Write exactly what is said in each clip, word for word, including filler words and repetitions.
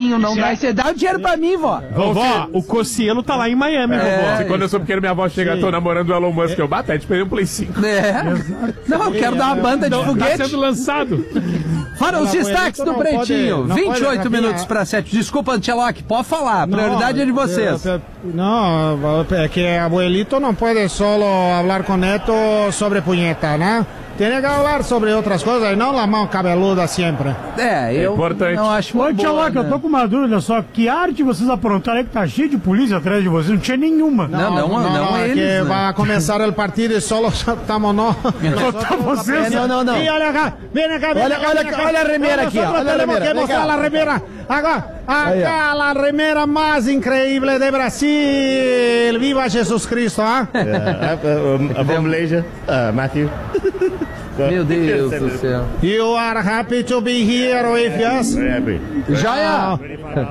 pretinho, não dá. Você dá o dinheiro pra mim, vó. Vovó, o Cocielo tá lá em Miami, é, vovó. Quando eu sou pequeno, minha avó chega, Sim. tô namorando o Elon Musk, é. eu bato, a gente perdeu um Play cinco. É. Não, eu quero dar uma banda de Não, foguete. Tá sendo lançado. Fora os destaques do Pretinho. Pode, vinte e oito minutos para sete. Desculpa, Anteloque, pode falar. A prioridade é de vocês. Não, é que abuelito não pode solo falar com neto sobre punheta, né? Tem que falar sobre outras coisas e não a mão cabeluda sempre. É, eu é importante. não acho muito Ô, Anteloque, né? eu tô com uma dúvida só. Que arte vocês aprontaram aí que tá cheio de polícia atrás de vocês? Não tinha nenhuma. Não, não, não, não, não é eles, que né? vai começar o partido e só estamos nós. Só tá vocês. Não, não, não. E olha cá, vem cá, vem Olha, cá, olha, vem cá. olha a remeira aqui, ó. Olha a remeira. Vem mostrar a remeira. Agora, aquela remera mais incrível de Brasil. Viva Jesus Cristo, ah? I'm from Malaysia, uh, Matthew. Meu Deus do céu. You are happy to be here with us? Very happy. Já é.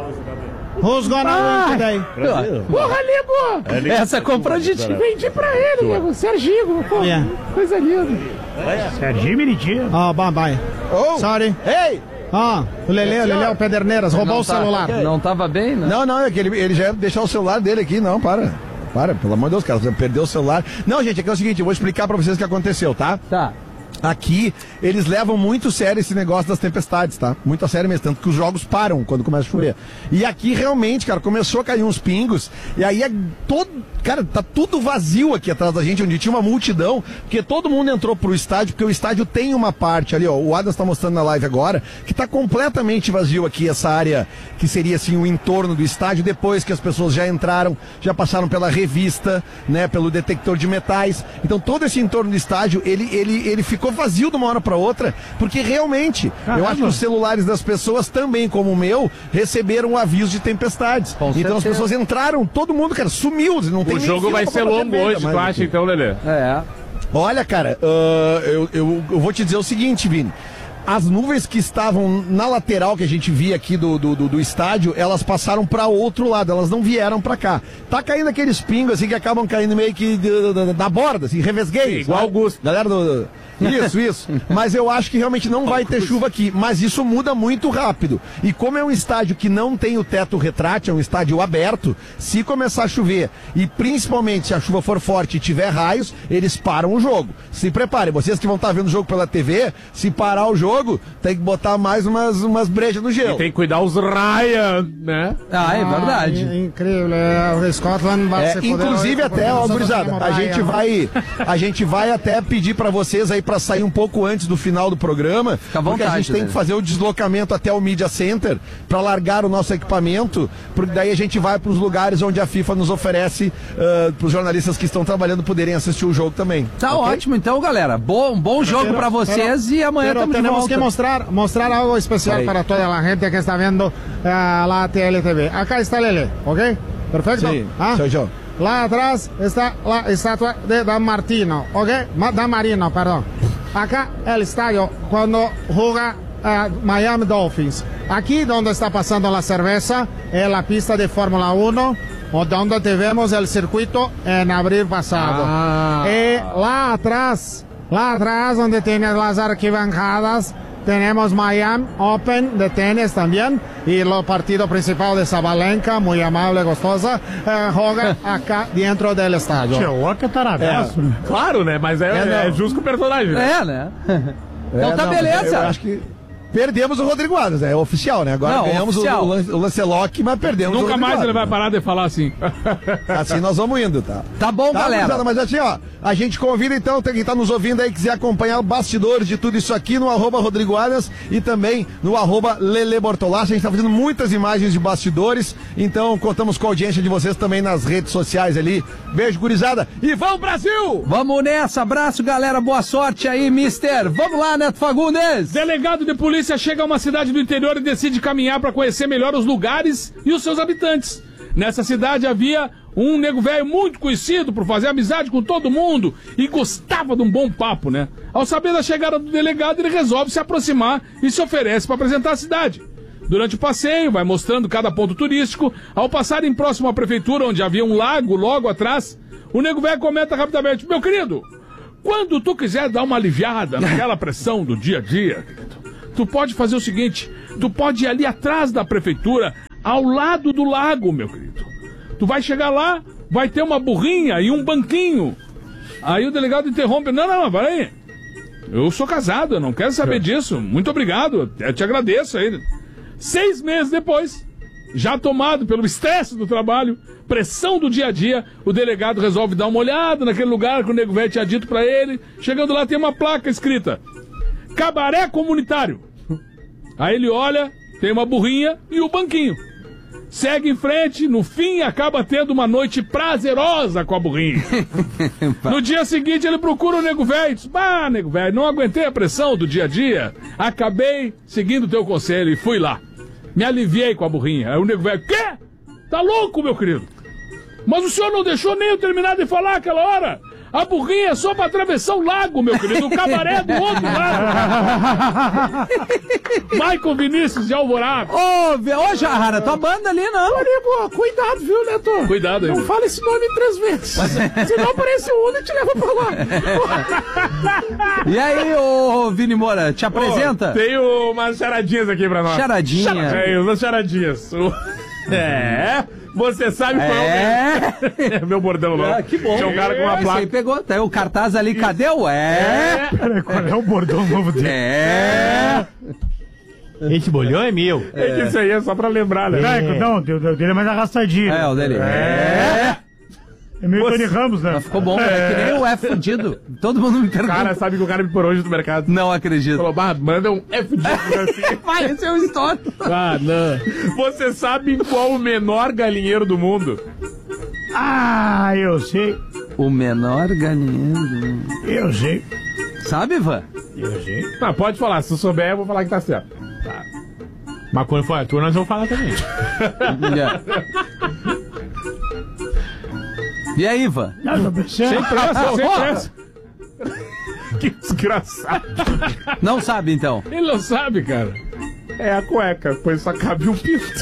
Who's gonna Ah. win today? Porra, Nego! Essa comprou a gente. Vendi pra ele, Nego. Serginho, pô. Yeah. Coisa linda. Serginho Meritinho. Oh, bye bye. Oh. Sorry. Ei! Ah, o Lelê, o Lelê, o Pederneiras, roubou Não o tá- celular. Não tava bem, né? Não, não, é que ele, ele já ia deixar o celular dele aqui, não, para. Para, pelo amor de Deus, cara, você perdeu o celular. Não, gente, é que é o seguinte, eu vou explicar pra vocês o que aconteceu, tá? Tá. Aqui, eles levam muito sério esse negócio das tempestades, tá? Muito a sério mesmo, tanto que os jogos param quando começa a chover. E aqui, realmente, cara, começou a cair uns pingos, e aí é todo... Cara, tá tudo vazio aqui atrás da gente, onde tinha uma multidão, porque todo mundo entrou pro estádio, porque o estádio tem uma parte ali, ó, o Adams tá mostrando na live agora, que tá completamente vazio aqui, essa área que seria, assim, o entorno do estádio, depois que as pessoas já entraram, já passaram pela revista, né, pelo detector de metais. Então, todo esse entorno do estádio, ele, ele, ele ficou vazio de uma hora para outra, porque realmente, Caramba. eu acho que os celulares das pessoas também, como o meu, receberam um aviso de tempestades. Com então certeza. as pessoas entraram, todo mundo, cara, sumiu. Não tem O jogo vai ser longo hoje, tu acha então, Lelê? É. Olha, cara, uh, eu, eu, eu vou te dizer o seguinte, Vini. As nuvens que estavam na lateral que a gente via aqui do, do, do, do estádio, elas passaram para outro lado, elas não vieram para cá. Tá caindo aqueles pingos assim que acabam caindo meio que da borda, assim, revesguei. Igual Augusto. Galera do... Isso, isso. Mas eu acho que realmente não vai ter chuva aqui. Mas isso muda muito rápido. E como é um estádio que não tem o teto retrátil, é um estádio aberto, se começar a chover, e principalmente se a chuva for forte e tiver raios, eles param o jogo. Se preparem, vocês que vão estar vendo o jogo pela T V, se parar o jogo, tem que botar mais umas, umas brejas no gelo. E tem que cuidar os Ryan, né? Ah, é verdade. Ah, incrível, é, o Scotland vai É, ser inclusive até, ó, gurizada, a gente vai a gente vai até pedir pra vocês aí pra sair um pouco antes do final do programa, Fica à porque vontade, a gente tem né? que fazer o deslocamento até o Media Center pra largar o nosso equipamento, porque daí a gente vai pros lugares onde a FIFA nos oferece uh, pros jornalistas que estão trabalhando poderem assistir o jogo também. Tá okay? ótimo, então, galera. Bom, um bom jogo pra vocês pero, e amanhã pero estamos de temos volta. que mostrar, mostrar algo especial para toda a gente que está vendo uh, lá T L T V. Acá está Lele, ¿ok? Perfecto. Sí, ¿Ah? soy yo. Lá atrás está la estatua de Dan Martino, ¿ok? Ma, Dan Marino, perdón. Acá el estadio cuando juega uh, Miami Dolphins. Aquí donde está pasando la cerveza es la pista de Fórmula uno, o donde tivemos el circuito en abril pasado. Ah. Y lá atrás, lá atrás donde tienes las arquibancadas, tenemos Miami Open de tenis también, y el partido principal de Sabalenka, muy amable, gostosa, eh, juega acá dentro del estadio. Tcheloca taradaço, né? Claro, né? Mas é, é, é justo com o personagem. Né? É, né? Então É, tá não, beleza. Eu acho que perdemos o Rodrigo Adams, é oficial, né? Agora Não, ganhamos o, oficial. o, Lan- o Lancelot, mas perdemos o Nunca Rodrigo mais ele Adams, vai parar de falar assim. Assim nós vamos indo, tá? Tá bom, Tá, galera. gurizada, mas assim, ó, a gente convida então, quem tá nos ouvindo aí, quiser acompanhar bastidores de tudo isso aqui no arroba Rodrigo Adams e também no arroba Lele Bortolassi. A gente tá fazendo muitas imagens de bastidores, então contamos com a audiência de vocês também nas redes sociais ali. Beijo, gurizada, e vamos Brasil! Vamos nessa, abraço, galera, boa sorte aí, mister. Vamos lá, Neto Fagundes. Delegado de polícia chega a uma cidade do interior e decide caminhar para conhecer melhor os lugares e os seus habitantes. Nessa cidade havia um nego velho muito conhecido por fazer amizade com todo mundo e gostava de um bom papo, né? Ao saber da chegada do delegado, ele resolve se aproximar e se oferece para apresentar a cidade. Durante o passeio, vai mostrando cada ponto turístico. Ao passarem próximo à prefeitura, onde havia um lago logo atrás, o nego velho comenta rapidamente: meu querido, quando tu quiser dar uma aliviada naquela pressão do dia a dia, querido, tu pode fazer o seguinte, tu pode ir ali atrás da prefeitura, ao lado do lago, meu querido. Tu vai chegar lá, vai ter uma burrinha e um banquinho. Aí o delegado interrompe. Não, não, peraí. Eu sou casado, eu não quero saber disso. Muito obrigado, eu te agradeço aí. Seis meses depois, já tomado pelo estresse do trabalho, pressão do dia a dia, o delegado resolve dar uma olhada naquele lugar que o nego velho tinha dito pra ele. Chegando lá tem uma placa escrita: Cabaré Comunitário. Aí ele olha, tem uma burrinha e o banquinho. Segue em frente, no fim acaba tendo uma noite prazerosa com a burrinha. No dia seguinte ele procura o nego velho e diz: Bah, nego velho, não aguentei a pressão do dia a dia, acabei seguindo o teu conselho e fui lá. Me aliviei com a burrinha. Aí o nego velho: Quê? Tá louco, meu querido? Mas o senhor não deixou nem eu terminar de falar aquela hora? A burrinha é só pra atravessar o lago, meu querido. O cabaré é do outro lado. Michael Vinícius de Alvorada. Ô, ô, Jarrara, tua banda ali, não. Amigo, cuidado, viu, Neto? Cuidado aí. Não fala esse nome três vezes. Senão aparece o Uno e te leva pra lá. E aí, ô Vini Moura, te apresenta? Ô, tenho umas charadinhas aqui pra nós. Charadinha. É, umas charadinhas. É... Você sabe qual é, é o meu bordão, não. Ah, que bom. Tinha um cara com uma Esse placa. aí pegou até o cartaz ali. Cadê o é? Peraí, qual é o bordão novo dele? É. Esse bolhão é meu. É que isso aí é só pra lembrar, né? É. Não, o dele é mais arrastadinho. É, o dele. É. É meio Você- Tony Ramos, né? Mas ficou bom, é que nem o é fudido. Todo mundo me pergunta. Cara, sabe que o cara me por hoje do mercado. Não acredito. Falou, bah, manda um F de assim. Vai, esse é o histórico. Ah, não. Você sabe qual o menor galinheiro do mundo? Ah, eu sei. O menor galinheiro. Eu sei. Sabe, Ivan? Eu sei. Não, pode falar. Se eu souber, eu vou falar que tá certo. Mas quando for a tua, nós vamos falar também. E aí, Ivan? Não, tô pensando. Sem pressa, sem pressa. Que desgraçado. Não sabe, então? Ele não sabe, cara. É a cueca, pois só cabe um pinto.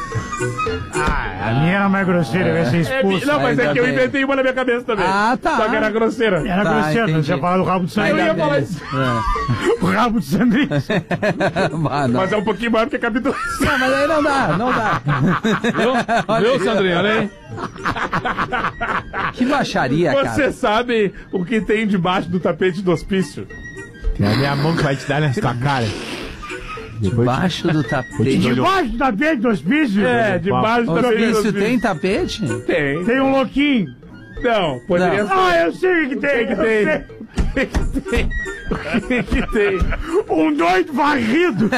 A minha era mais grosseira, vai ser É, expulso. não, mas Ainda é que eu bem. inventei uma na minha cabeça também. Ah, tá. Só que era grosseira. Era Tá, grosseira, entendi. você ia falar do rabo de Eu Sandrinho. ia Ainda falar bem. isso. O rabo de Sandrinho. Ah, não. Mas é um pouquinho maior porque cabe dois. Não, mas aí não dá, não dá. Viu, Viu Sandrinho? Olha aí. Que baixaria, Você cara. sabe o que tem debaixo do tapete do hospício? É a minha mão que vai te dar nessa tua cara. Debaixo do tapete. Debaixo do tapete do hospício. É, debaixo do Ô, tapete do Vício, hospício. tem tapete? Tem. Tem um louquinho. Não, poderia Não. ser. Ah, eu sei o que tem. O que eu tem? sei. O que tem? O que que tem? Um doido varrido.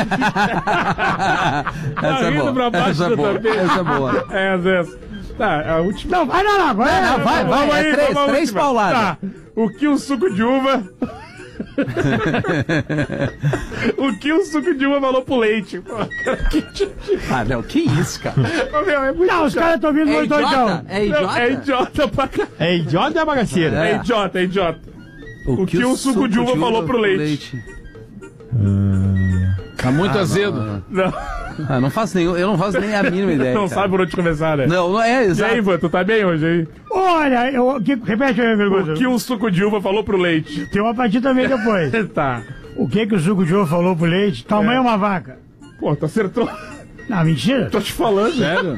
Essa é rindo boa. pra baixo Essa é do boa. tapete. Essa é boa. É, às vezes. Tá, a última. Não, vai lá, não, vai. Não, não, vai, vai. Vamos É aí, três, vamos à três última. pauladas. Tá. O que o suco de uva. O que o suco de uva falou pro leite? Pô, cara, que tipo de- Ah, não, que isso, cara? Ô, meu, é muito Não, os chato. caras estão vindo É dois doidão. idiota? É Não, idiota? é idiota pra caralho. É idiota ou é bagaceira? É É. idiota, é idiota. O que o suco de uva falou pro leite? Tá muito azedo. Não, Ah, não faço nem, eu não faço nem a mínima ideia. não cara. sabe por onde começar, né? Não, não é E exato. aí, Ivan, tu tá bem hoje aí? Olha, eu, que, repete a minha pergunta. O que o suco de uva falou pro leite? Tem uma partida também depois. Tá. O que que o suco de ovo falou pro leite? Tua mãe é uma vaca. Pô, tu acertou. Não, mentira. Tô te falando. Sério?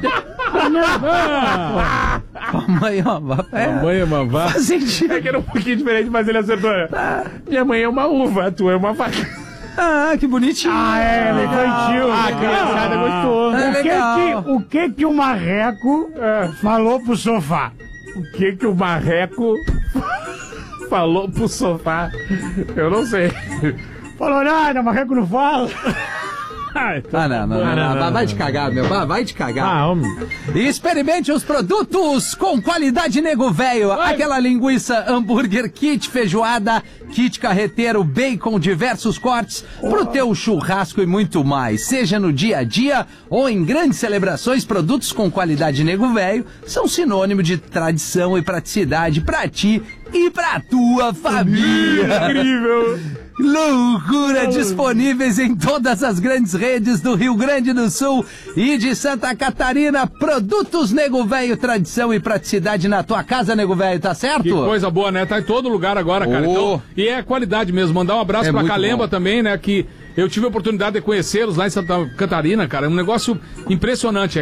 Ah, mãe, ó, vá- é, Mãe é uma vaca. faz sentido. É que era um pouquinho diferente, mas ele acertou. Minha mãe é uma uva, a tua é uma vaca. Ah, que bonitinho. Ah, é, infantil. Ah, a criançada gostou. É O que, legal. que, o que que o marreco É. falou pro sofá? O que que o marreco falou pro sofá? Eu não sei. Falou nada, o marreco não fala. Ah, então Ah, não, não, não, tá bom. não, vai- vai te cagar, meu, vai, vai te cagar. Ah, homem. E experimente os produtos com qualidade Nego Velho. Aquela linguiça hambúrguer, kit feijoada, kit carreteiro, bacon, diversos cortes, pro teu churrasco e muito mais. Seja no dia a dia ou em grandes celebrações, produtos com qualidade Nego Velho são sinônimo de tradição e praticidade pra ti e pra tua família. Incrível. Loucura! Disponíveis em todas as grandes redes do Rio Grande do Sul e de Santa Catarina. Produtos Nego Velho, tradição e praticidade na tua casa, Nego Velho, tá certo? Que coisa boa, né? Tá em todo lugar agora, cara. Oh. Então, e é qualidade mesmo. Mandar um abraço É pra muito Calemba bom. também, né? Que eu tive a oportunidade de conhecê-los lá em Santa Catarina, cara. É um negócio impressionante.